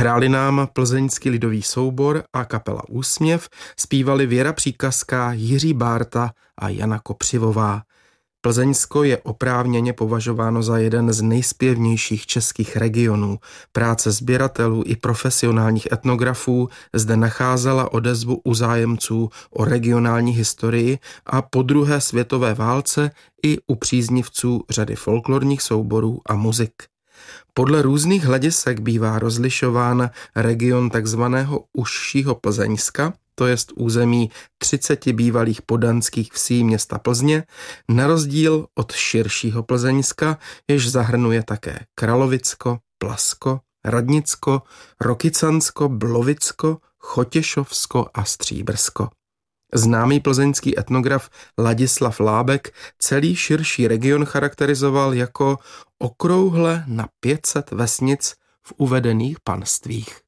Hráli nám plzeňský lidový soubor a kapela Úsměv, zpívali Věra Příkazská, Jiří Bárta a Jana Kopřivová. Plzeňsko je oprávněně považováno za jeden z nejspěvnějších českých regionů. Práce sběratelů i profesionálních etnografů zde nacházela odezvu u zájemců o regionální historii a po druhé světové válce i u příznivců řady folklorních souborů a muzik. Podle různých hledisek bývá rozlišován region takzvaného užšího Plzeňska, to jest území 30 bývalých poddanských vsí města Plzně, na rozdíl od širšího Plzeňska, jež zahrnuje také Kralovicko, Plasko, Radnicko, Rokycansko, Blovicko, Chotěšovsko a Stříbrsko. Známý plzeňský etnograf Ladislav Lábek celý širší region charakterizoval jako okrouhle na 500 vesnic v uvedených panstvích.